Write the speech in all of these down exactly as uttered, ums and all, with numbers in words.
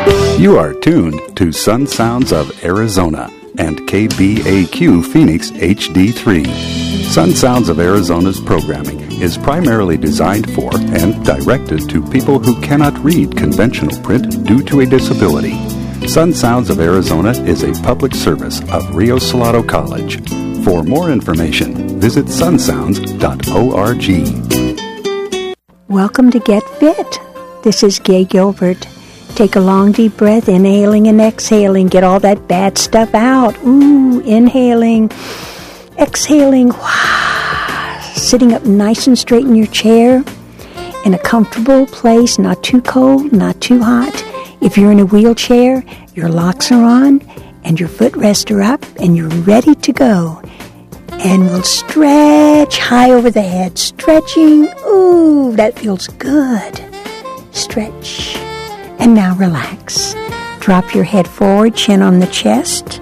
You are tuned to Sun Sounds of Arizona and K B A Q Phoenix H D three. Sun Sounds of Arizona's programming is primarily designed for and directed to people who cannot read conventional print due to a disability. Sun Sounds of Arizona is a public service of Rio Salado College. For more information, visit sun sounds dot org. Welcome to Get Fit. This is Gay Gilbert. Take a long deep breath, inhaling and exhaling. Get all that bad stuff out. Ooh, inhaling, exhaling. Wow. Sitting up nice and straight in your chair in a comfortable place, not too cold, not too hot. If you're in a wheelchair, your locks are on and your footrests are up and you're ready to go. And we'll stretch high over the head. Stretching. Ooh, that feels good. Stretch. And now relax. Drop your head forward, chin on the chest.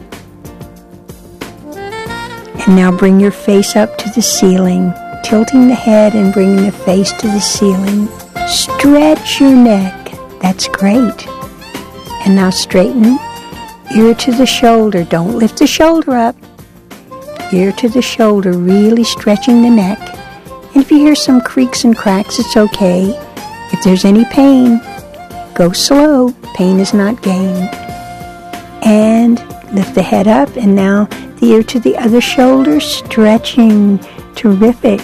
And now bring your face up to the ceiling, tilting the head and bringing the face to the ceiling. Stretch your neck. That's great. And now straighten. Ear to the shoulder. Don't lift the shoulder up. Ear to the shoulder, really stretching the neck. And if you hear some creaks and cracks, it's okay. If there's any pain, go slow. Pain is not gain. And lift the head up, and now the ear to the other shoulder, stretching. Terrific.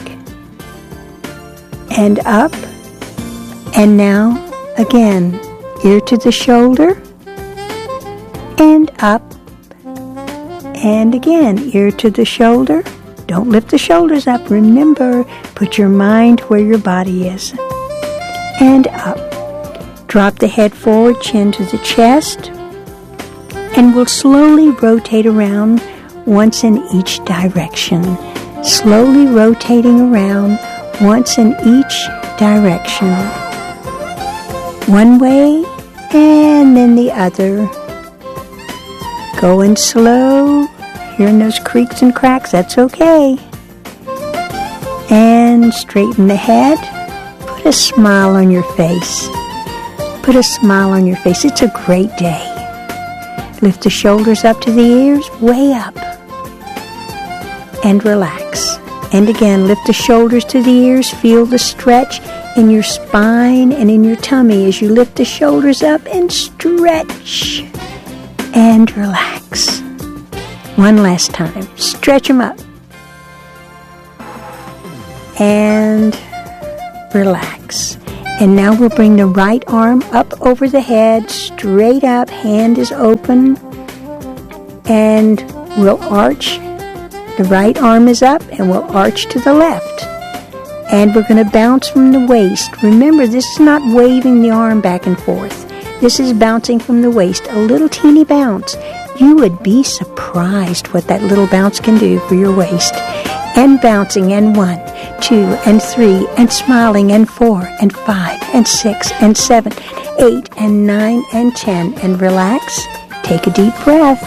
And up. And now, again, ear to the shoulder, and up. And again, ear to the shoulder. Don't lift the shoulders up. Remember, put your mind where your body is. And up. Drop the head forward, chin to the chest. And we'll slowly rotate around once in each direction. Slowly rotating around once in each direction. One way and then the other. Going slow, hearing those creaks and cracks, that's okay. And straighten the head. Put a smile on your face. Put a smile on your face. It's a great day. Lift the shoulders up to the ears, way up. And relax. And again, lift the shoulders to the ears. Feel the stretch in your spine and in your tummy as you lift the shoulders up and stretch. And relax. One last time. Stretch them up. And relax. And now we'll bring the right arm up over the head, straight up. Hand is open. And we'll arch. The right arm is up, and we'll arch to the left. And we're going to bounce from the waist. Remember, this is not waving the arm back and forth. This is bouncing from the waist, a little teeny bounce. You would be surprised what that little bounce can do for your waist. And bouncing, and one, two, and three, and smiling, and four, and five, and six, and seven, eight, and nine, and ten. And relax. Take a deep breath.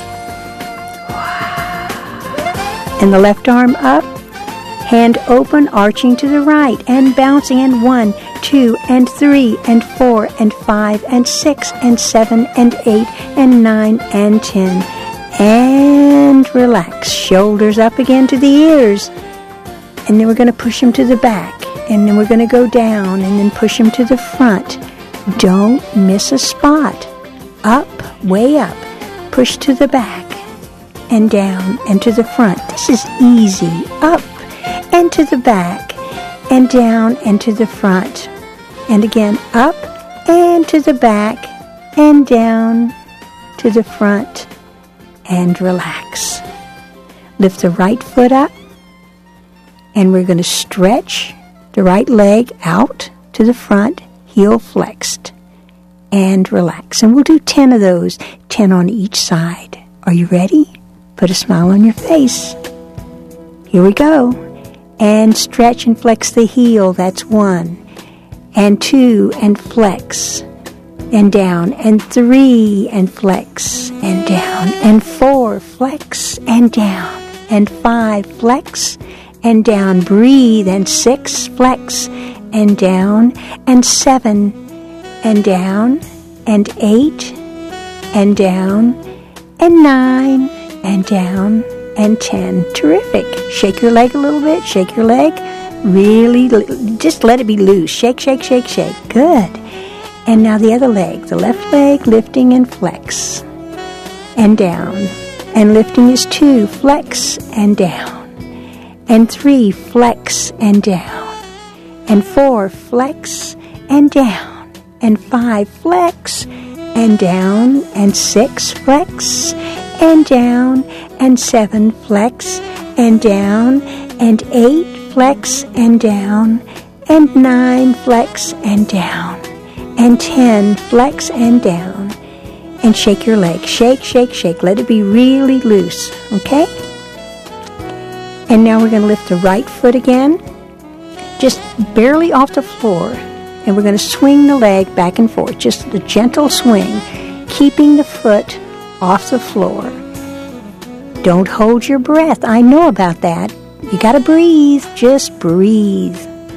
And the left arm up. Hand open, arching to the right, and bouncing, and one, two, and three, and four, and five, and six, and seven, and eight, and nine, and ten. And relax. Shoulders up again to the ears. And then we're going to push them to the back. And then we're going to go down, and then push them to the front. Don't miss a spot. Up, way up. Push to the back, and down, and to the front. This is easy. Up. And to the back, and down, and to the front. And again, up, and to the back, and down, to the front, and relax. Lift the right foot up, and we're going to stretch the right leg out to the front, heel flexed, and relax. And we'll do ten of those, ten on each side. Are you ready? Put a smile on your face. Here we go. And stretch and flex the heel, that's one. And two, and flex, and down. And three, and flex, and down. And four, flex, and down. And five, flex, and down. Breathe. And six, flex, and down. And seven, and down. and eight, and down, and nine, and down, and ten. Terrific. Shake your leg a little bit. Shake your leg. Really, just let it be loose. Shake, shake, shake, shake. Good. And now the other leg. The left leg, lifting and flex. And down. And lifting is two. Flex and down. And three. Flex and down. And four. Flex and down. And five. Flex and down. And six. Flex and down. And seven. Flex and down. And eight. Flex and down, and nine, flex and down, and ten, flex and down, and shake your leg. Shake, shake, shake. Let it be really loose, okay? And now we're going to lift the right foot again, just barely off the floor, and we're going to swing the leg back and forth, just a gentle swing, keeping the foot off the floor. Don't hold your breath. I know about that. You gotta breathe. Just breathe.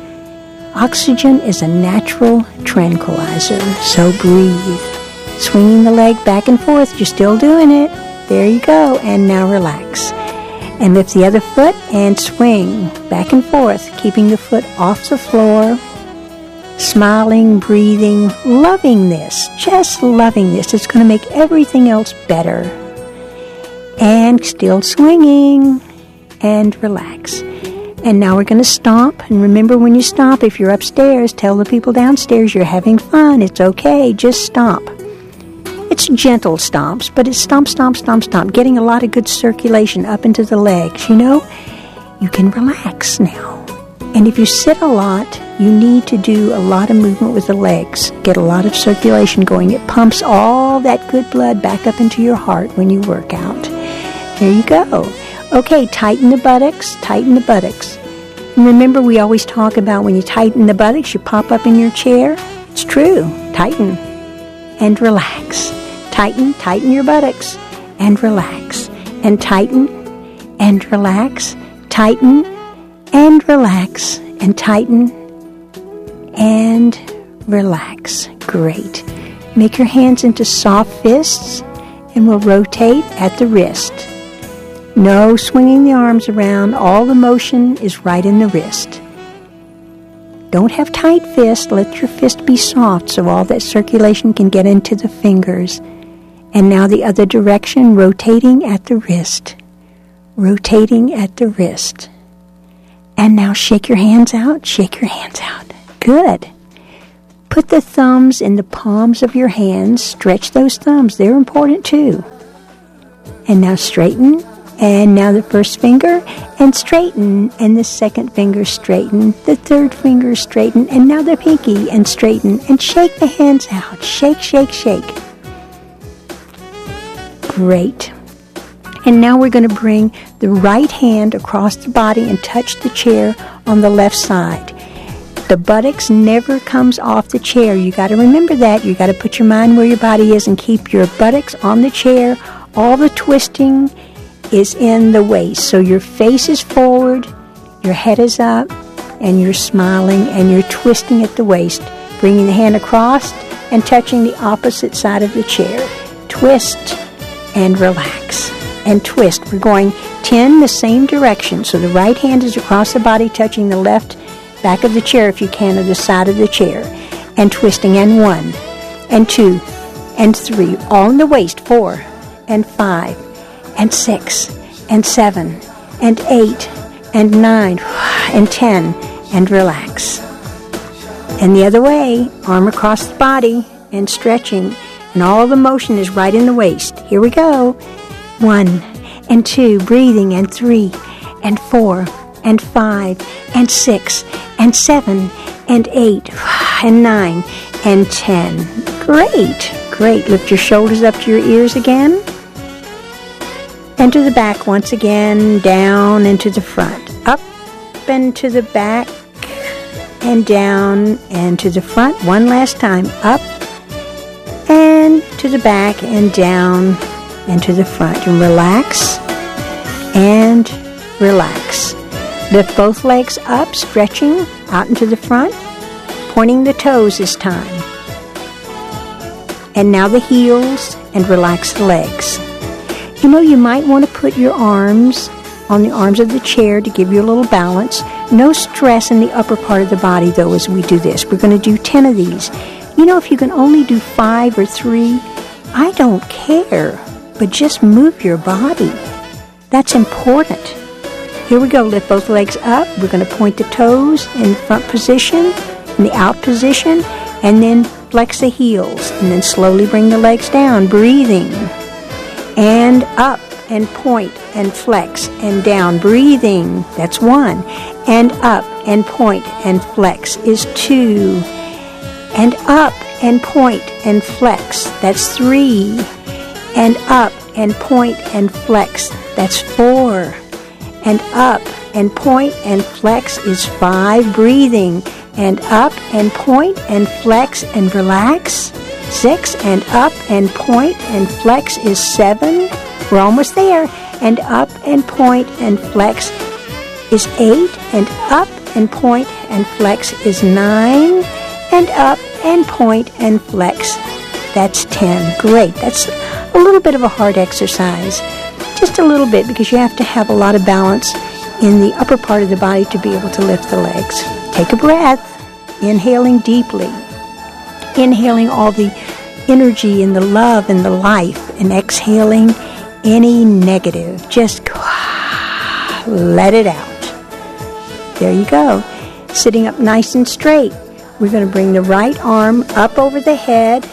Oxygen is a natural tranquilizer, so breathe. Swinging the leg back and forth. You're still doing it. There you go. And now relax. And lift the other foot and swing back and forth, keeping the foot off the floor. Smiling, breathing, loving this. Just loving this. It's going to make everything else better. And still swinging. And relax. And now we're going to stomp. And remember, when you stomp, if you're upstairs, tell the people downstairs you're having fun. It's okay. Just stomp. It's gentle stomps, but it's stomp, stomp, stomp, stomp, getting a lot of good circulation up into the legs, you know? You can relax now. And if you sit a lot, you need to do a lot of movement with the legs. Get a lot of circulation going. It pumps all that good blood back up into your heart when you work out. There you go. Okay, tighten the buttocks, tighten the buttocks. And remember, we always talk about when you tighten the buttocks, you pop up in your chair. It's true. Tighten and relax. Tighten, tighten your buttocks and relax. And tighten and relax. Tighten and relax. And tighten and relax. Great. Make your hands into soft fists and we'll rotate at the wrist. No swinging the arms around. All the motion is right in the wrist. Don't have tight fists. Let your fist be soft so all that circulation can get into the fingers. And now the other direction, rotating at the wrist. Rotating at the wrist. And now shake your hands out. Shake your hands out. Good. Put the thumbs in the palms of your hands. Stretch those thumbs. They're important too. And now straighten. And now the first finger, and straighten, and the second finger straighten, the third finger straighten, and now the pinky, and straighten, and shake the hands out. Shake, shake, shake. Great. And now we're going to bring the right hand across the body and touch the chair on the left side. The buttocks never comes off the chair. You got to remember that. You got to put your mind where your body is and keep your buttocks on the chair. All the twisting is in the waist. So your face is forward, your head is up, and you're smiling and you're twisting at the waist, bringing the hand across and touching the opposite side of the chair. Twist and relax and twist. We're going ten the same direction. So the right hand is across the body, touching the left back of the chair if you can, or the side of the chair, and twisting. And one and two and three, all in the waist. Four and five and six, and seven, and eight, and nine, and ten, and relax. And the other way, arm across the body, and stretching, and all the motion is right in the waist. Here we go. One, and two, breathing, and three, and four, and five, and six, and seven, and eight, and nine, and ten. Great, great. Lift your shoulders up to your ears again. And to the back once again, down and to the front. Up and to the back, and down and to the front. One last time. Up and to the back, and down and to the front. And relax and relax. Lift both legs up, stretching out into the front, pointing the toes this time. And now the heels, and relax the legs. You know, you might want to put your arms on the arms of the chair to give you a little balance. No stress in the upper part of the body, though, as we do this. We're going to do ten of these. You know, if you can only do five or three, I don't care, but just move your body. That's important. Here we go. Lift both legs up. We're going to point the toes in the front position, in the out position, and then flex the heels, and then slowly bring the legs down, breathing. And up, and point, and flex, and down, breathing. That's one. And up, and point, and flex is two. And up, and point, and flex. That's three. And up, and point, and flex. That's four. And up, and point, and flex is five. Breathing. And up, and point, and flex, and relax. Six. And up, and point, and flex is seven. We're almost there. And up, and point, and flex is eight. And up, and point, and flex is nine. And up, and point, and flex. That's ten. Great. That's a little bit of a hard exercise. Just a little bit, because you have to have a lot of balance in the upper part of the body to be able to lift the legs. Take a breath, inhaling deeply, inhaling all the energy and the love and the life, and exhaling any negative. Just let it out. There you go. Sitting up nice and straight. We're going to bring the right arm up over the head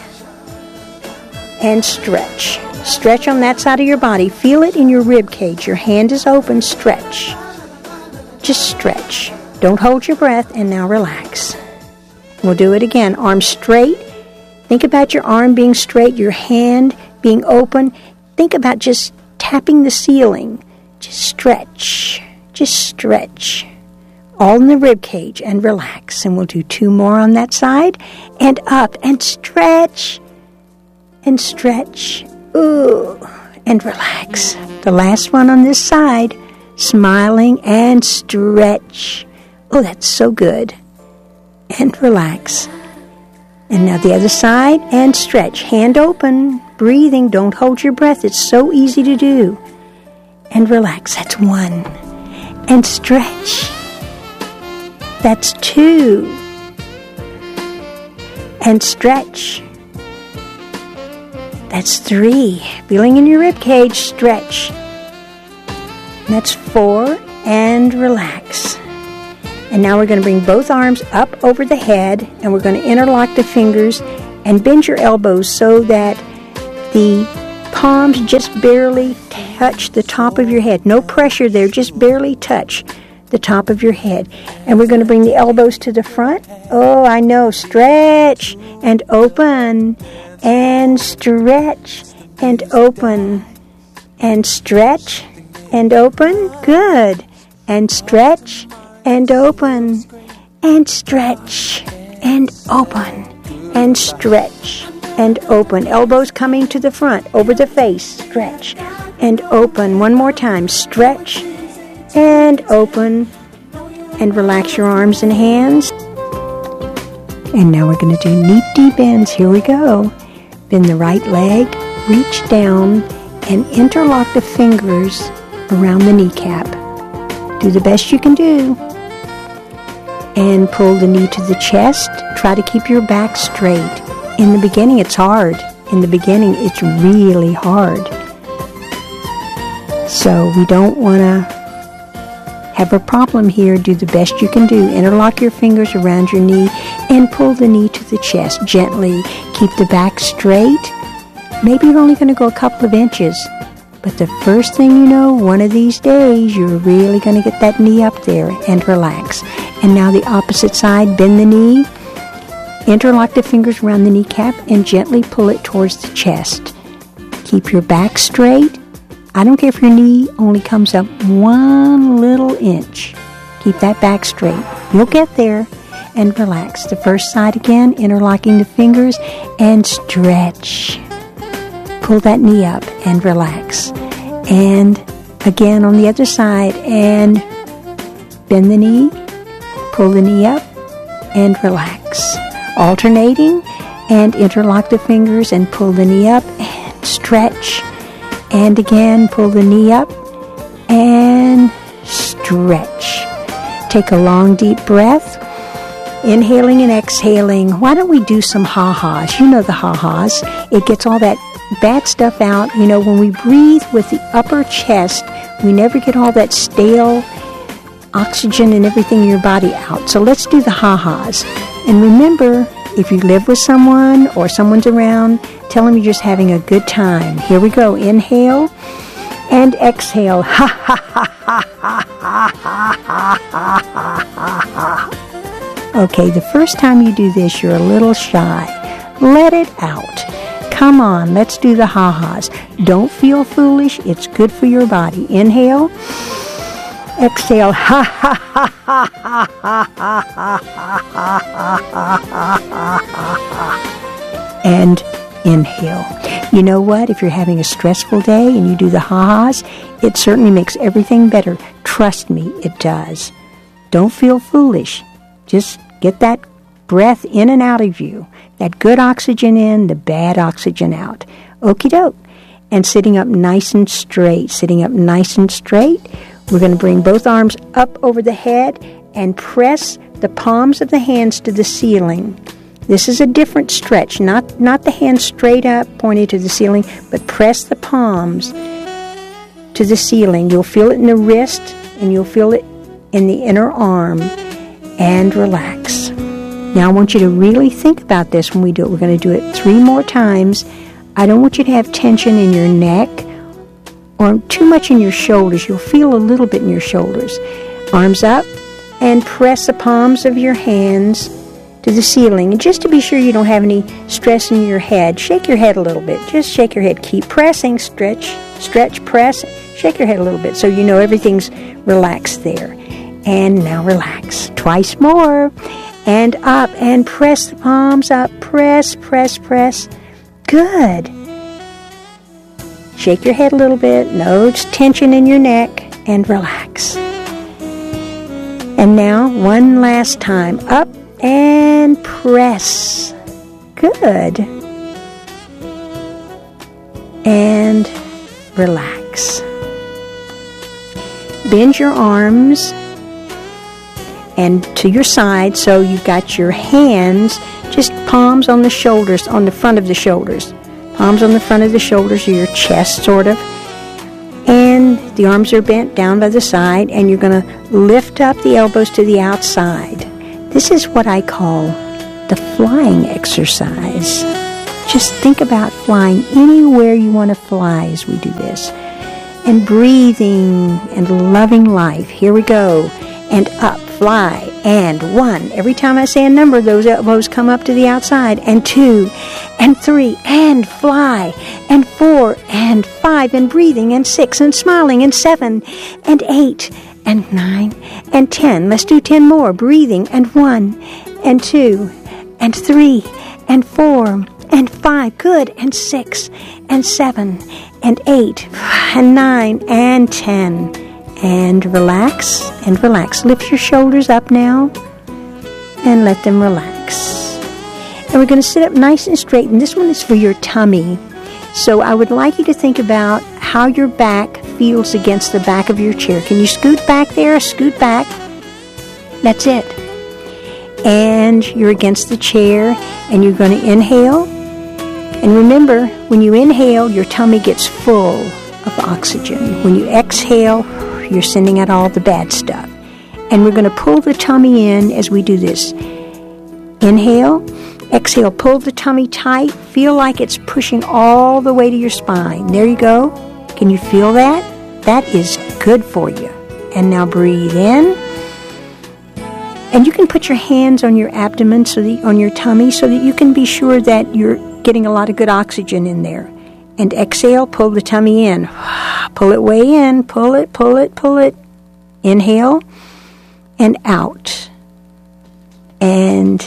and stretch. Stretch on that side of your body. Feel it in your rib cage. Your hand is open. Stretch. Just stretch. Don't hold your breath, and now relax. We'll do it again. Arm straight. Think about your arm being straight, your hand being open. Think about just tapping the ceiling. Just stretch. Just stretch. All in the rib cage, and relax. And we'll do two more on that side. And up, and stretch. And stretch. Ooh. And relax. The last one on this side. Smiling and stretch. Oh, that's so good. And relax. And now the other side, and stretch. Hand open, breathing. Don't hold your breath. It's so easy to do. And relax. That's one. And stretch. That's two. And stretch. That's three. Feeling in your rib cage, stretch. That's four, and relax. And now we're going to bring both arms up over the head, and we're going to interlock the fingers and bend your elbows so that the palms just barely touch the top of your head. No pressure there, just barely touch the top of your head. And we're going to bring the elbows to the front. Oh, I know. Stretch and open and stretch and open and stretch and open. Good. And stretch and open and stretch and open and stretch and open. Elbows coming to the front, over the face. Stretch and open. One more time. Stretch and open. And relax your arms and hands. And now we're going to do neat D bends. Here we go. Bend the right leg, reach down, and interlock the fingers around the kneecap. Do the best you can do. And pull the knee to the chest. Try to keep your back straight. In the beginning, it's hard. In the beginning, it's really hard. So we don't want to have a problem here. Do the best you can do. Interlock your fingers around your knee and pull the knee to the chest gently. Keep the back straight. Maybe you're only going to go a couple of inches, but the first thing you know, one of these days, you're really going to get that knee up there, and relax. And now the opposite side. Bend the knee, interlock the fingers around the kneecap, and gently pull it towards the chest. Keep your back straight. I don't care if your knee only comes up one little inch. Keep that back straight. You'll get there. And relax. The first side again, interlocking the fingers, and stretch. Pull that knee up and relax. And again on the other side, and bend the knee, pull the knee up, and relax. Alternating, and interlock the fingers and pull the knee up and stretch. And again, pull the knee up and stretch. Take a long, deep breath, inhaling and exhaling. Why don't we do some ha-has? You know the ha-has. It gets all that bad stuff out. You know, when we breathe with the upper chest, we never get all that stale oxygen and everything in your body out. So let's do the ha-has. And remember, if you live with someone or someone's around, tell them you're just having a good time. Here we go. Inhale and exhale. Ha ha ha ha ha ha ha ha ha ha. Okay, the first time you do this, you're a little shy. Let it out. Come on, let's do the ha-has. Don't feel foolish. It's good for your body. Inhale. Exhale. Ha ha ha ha ha ha ha ha ha ha ha ha. And inhale. You know what? If you're having a stressful day and you do the ha-has, it certainly makes everything better. Trust me, it does. Don't feel foolish. Just get that breath in and out of you. That good oxygen in, the bad oxygen out. Okie doke. And sitting up nice and straight. Sitting up nice and straight. We're going to bring both arms up over the head and press the palms of the hands to the ceiling. This is a different stretch, not, not the hands straight up pointed to the ceiling, but press the palms to the ceiling. You'll feel it in the wrist and you'll feel it in the inner arm, and relax. Now I want you to really think about this when we do it. We're going to do it three more times. I don't want you to have tension in your neck or too much in your shoulders. You'll feel a little bit in your shoulders. Arms up and press the palms of your hands to the ceiling. And just to be sure you don't have any stress in your head, shake your head a little bit. Just shake your head. Keep pressing. Stretch, stretch, press. Shake your head a little bit so you know everything's relaxed there. And now relax. Twice more. And up and press the palms up. Press, press, press. Good. Shake your head a little bit. No tension in your neck. And relax. And now, one last time. Up and press. Good. And relax. Bend your arms and to your side, so you've got your hands just palms on the shoulders, on the front of the shoulders. Palms on the front of the shoulders, or your chest, sort of. And the arms are bent down by the side, and you're going to lift up the elbows to the outside. This is what I call the flying exercise. Just think about flying anywhere you want to fly as we do this. And breathing and loving life. Here we go. And up, fly, and one. Every time I say a number, those elbows come up to the outside. And two, and three, and fly, and four, and five, and breathing, and six, and smiling, and seven, and eight, and nine, and ten. Let's do ten more. Breathing, and one, and two, and three, and four, and five. Good. And six, and seven, and eight, and nine, and ten. And relax, and relax. Lift your shoulders up now, and let them relax. And we're going to sit up nice and straight, and this one is for your tummy. So I would like you to think about how your back feels against the back of your chair. Can you scoot back there? Scoot back. That's it. And you're against the chair, and you're going to inhale. And remember, when you inhale, your tummy gets full of oxygen. When you exhale, you're sending out all the bad stuff. And we're going to pull the tummy in as we do this. Inhale, exhale, pull the tummy tight. Feel like it's pushing all the way to your spine. There you go. Can you feel that? That is good for you. And now breathe in. And you can put your hands on your abdomen, so that, on your tummy, so that you can be sure that you're getting a lot of good oxygen in there. And exhale, pull the tummy in. Pull it way in. Pull it, pull it, pull it. Inhale and out. And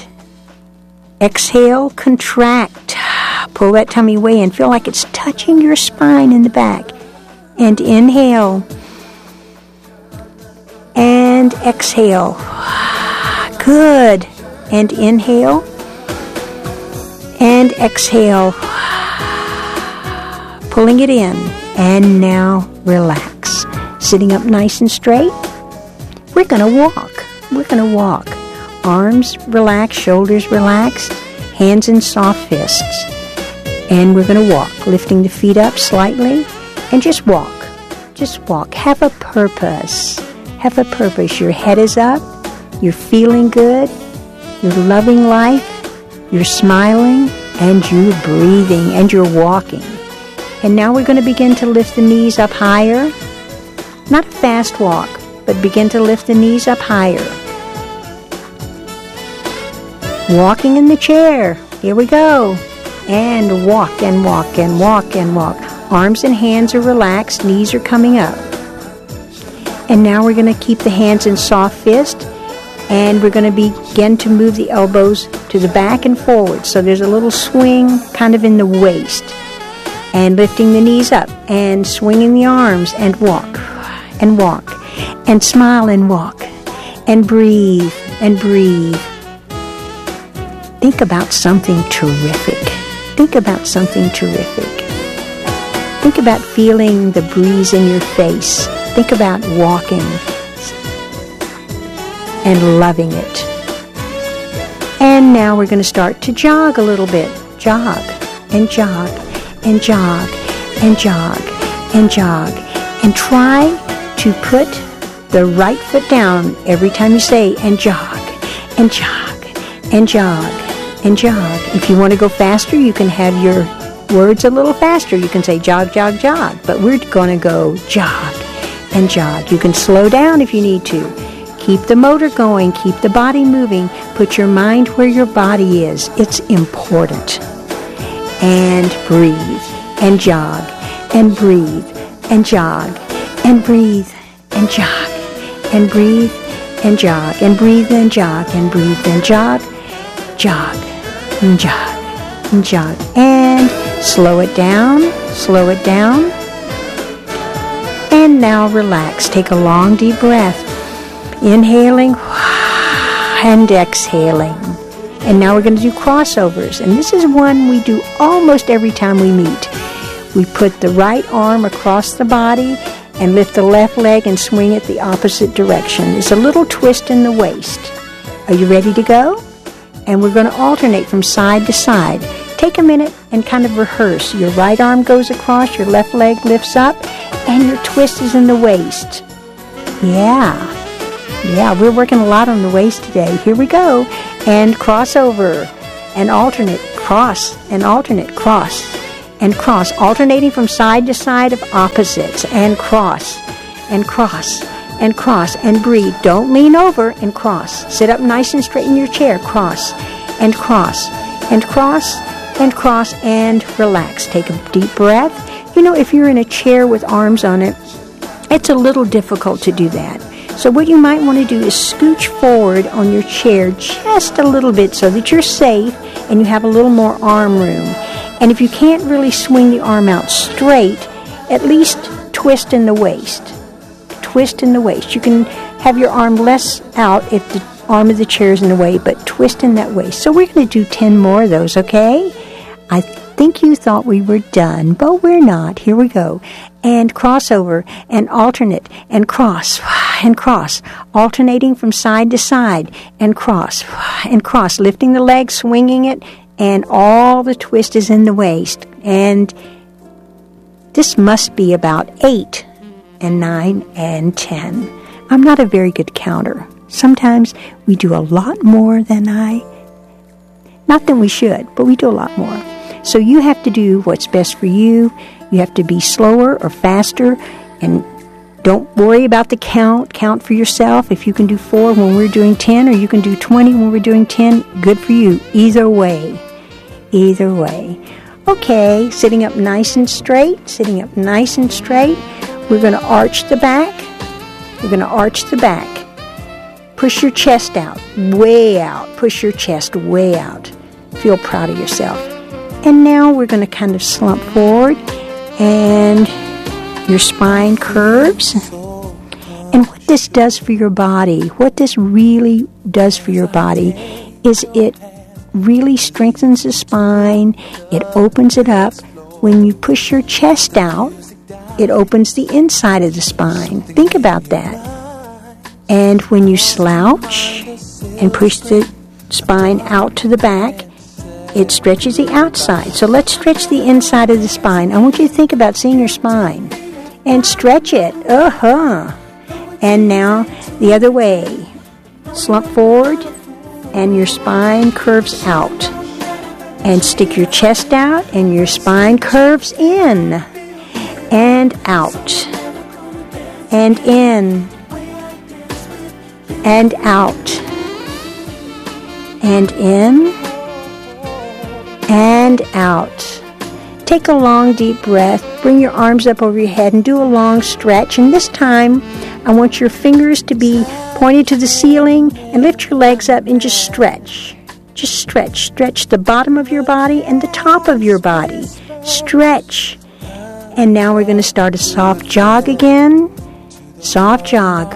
exhale, contract. Pull that tummy way in. Feel like it's touching your spine in the back. And inhale. And exhale. Good. And inhale. And exhale. Pulling it in. And now relax. Sitting up nice and straight. We're going to walk. We're going to walk. Arms relaxed, shoulders relaxed, hands in soft fists. And we're going to walk, lifting the feet up slightly, and just walk. Just walk. Have a purpose. Have a purpose. Your head is up. You're feeling good. You're loving life. You're smiling. And you're breathing. And you're walking. And now we're going to begin to lift the knees up higher. Not a fast walk, but begin to lift the knees up higher. Walking in the chair. Here we go. And walk and walk and walk and walk. Arms and hands are relaxed. Knees are coming up. And now we're going to keep the hands in soft fist. And we're going to begin to move the elbows to the back and forward. So there's a little swing kind of in the waist. And lifting the knees up. And swinging the arms. And walk. And walk. And smile and walk. And breathe. And breathe. Think about something terrific. Think about something terrific. Think about feeling the breeze in your face. Think about walking and loving it. And now we're going to start to jog a little bit. Jog and jog and jog and jog and jog. And try to put the right foot down every time you say and jog and jog and jog. And jog. If you want to go faster, you can have your words a little faster. You can say jog, jog, jog. But we're going to go jog and jog. You can slow down if you need to. Keep the motor going. Keep the body moving. Put your mind where your body is. It's important. And breathe. And jog. And breathe. And jog. And breathe. And jog. And breathe. And jog. And breathe and jog. And breathe and jog. Jog. And jog, and jog, and slow it down, slow it down, and now relax. Take a long deep breath, inhaling and exhaling. And now we're going to do crossovers, and this is one we do almost every time we meet. We put the right arm across the body and lift the left leg and swing it the opposite direction. It's a little twist in the waist. Are you ready to go? And we're going to alternate from side to side. Take a minute and kind of rehearse. Your right arm goes across, your left leg lifts up, and your twist is in the waist. Yeah. Yeah, we're working a lot on the waist today. Here we go. And crossover. And alternate. Cross. And alternate. Cross. And cross. Alternating from side to side of opposites. And cross. And cross. And cross, and breathe. Don't lean over, and cross. Sit up nice and straight in your chair. Cross, and cross, and cross, and cross, and relax. Take a deep breath. You know, if you're in a chair with arms on it, it's a little difficult to do that. So what you might want to do is scooch forward on your chair just a little bit so that you're safe and you have a little more arm room. And if you can't really swing the arm out straight, at least twist in the waist. Twist in the waist. You can have your arm less out if the arm of the chair is in the way, but twist in that waist. So we're going to do ten more of those, okay? I think you thought we were done, but we're not. Here we go. And crossover, and alternate, and cross, and cross. Alternating from side to side, and cross, and cross. Lifting the leg, swinging it, and all the twist is in the waist. And this must be about eight. And nine and ten. I'm not a very good counter. Sometimes we do a lot more than I, not than we should, but we do a lot more. So you have to do what's best for you. You have to be slower or faster, and don't worry about the count. Count for yourself. If you can do four when we're doing ten, or you can do twenty when we're doing ten, good for you. Either way. Either way. Okay, sitting up nice and straight, sitting up nice and straight. We're going to arch the back. We're going to arch the back. Push your chest out, way out. Push your chest way out. Feel proud of yourself. And now we're going to kind of slump forward, and your spine curves. And what this does for your body, what this really does for your body, is it really strengthens the spine. It opens it up. When you push your chest out, it opens the inside of the spine. Think about that. And when you slouch and push the spine out to the back, it stretches the outside. So let's stretch the inside of the spine. I want you to think about seeing your spine and stretch it. Uh-huh. And now the other way. Slump forward and your spine curves out. And stick your chest out and your spine curves in. And out. And in. And out. And in. And out. Take a long, deep breath. Bring your arms up over your head and do a long stretch. And this time, I want your fingers to be pointed to the ceiling and lift your legs up and just stretch. Just stretch. Stretch the bottom of your body and the top of your body. Stretch. And now we're going to start a soft jog again. Soft jog.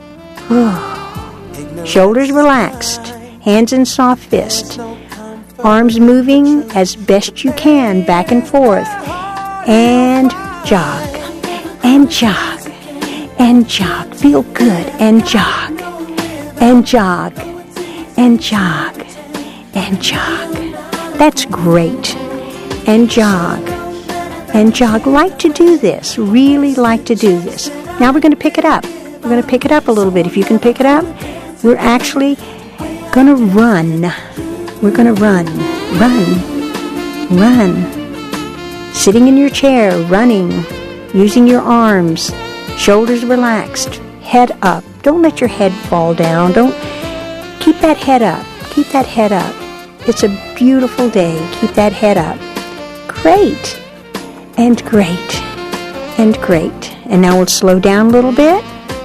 Shoulders relaxed. Hands in soft fist. Arms moving as best you can, back and forth. And jog. And jog. And jog. Feel good. And jog. And jog. And jog. And jog. That's great. And jog. And jog. Like to do this. Really like to do this. Now we're going to pick it up. We're going to pick it up a little bit. If you can pick it up, we're actually going to run. We're going to run. Run. Run. Sitting in your chair, running. Using your arms. Shoulders relaxed. Head up. Don't let your head fall down. Don't. Keep that head up. Keep that head up. It's a beautiful day. Keep that head up. Great. And great. And great. And now we'll slow down a little bit.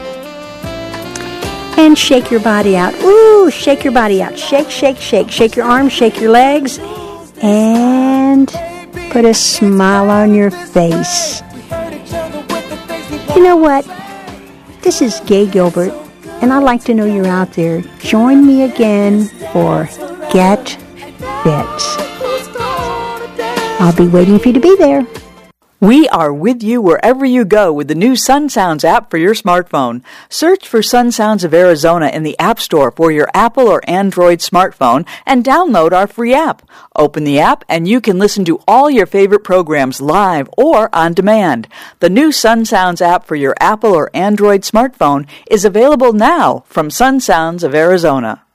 And shake your body out. Ooh, shake your body out. Shake, shake, shake. Shake your arms, shake your legs. And put a smile on your face. You know what? This is Gay Gilbert, and I'd like to know you're out there. Join me again for Get Fit. I'll be waiting for you to be there. We are with you wherever you go with the new Sun Sounds app for your smartphone. Search for Sun Sounds of Arizona in the App Store for your Apple or Android smartphone and download our free app. Open the app and you can listen to all your favorite programs live or on demand. The new Sun Sounds app for your Apple or Android smartphone is available now from Sun Sounds of Arizona.